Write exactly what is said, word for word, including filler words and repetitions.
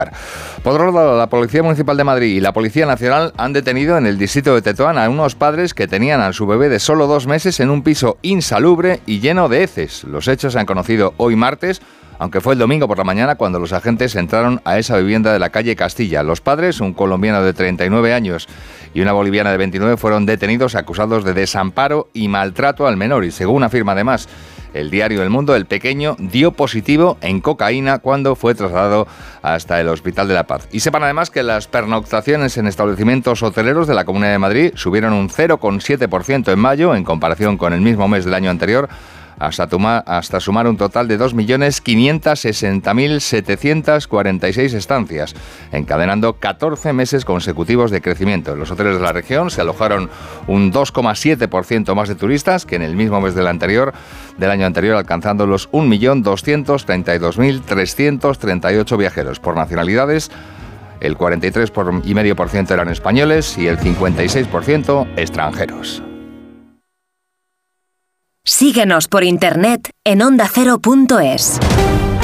Por otro lado, la Policía Municipal de Madrid y la Policía Nacional han detenido en el distrito de Tetuán a unos padres que tenían a su bebé de solo dos meses en un piso insalubre y lleno de heces. Los hechos se han conocido hoy martes, aunque fue el domingo por la mañana cuando los agentes entraron a esa vivienda de la calle Castilla. Los padres, un colombiano de treinta y nueve años y una boliviana de veintinueve, fueron detenidos acusados de desamparo y maltrato al menor. Y según afirma además el diario El Mundo, el pequeño dio positivo en cocaína cuando fue trasladado hasta el Hospital de la Paz. Y sepan además que las pernoctaciones en establecimientos hoteleros de la Comunidad de Madrid subieron un cero coma siete por ciento en mayo en comparación con el mismo mes del año anterior, hasta, tuma, hasta sumar un total de dos millones quinientos sesenta mil setecientos cuarenta y seis estancias, encadenando catorce meses consecutivos de crecimiento. En los hoteles de la región se alojaron un dos coma siete por ciento más de turistas que en el mismo mes del anterior, del año anterior, alcanzando los un millón doscientos treinta y dos mil trescientos treinta y ocho viajeros. Por nacionalidades, el cuarenta y tres coma cinco por ciento eran españoles y el cincuenta y seis por ciento extranjeros. Síguenos por internet en onda cero punto es.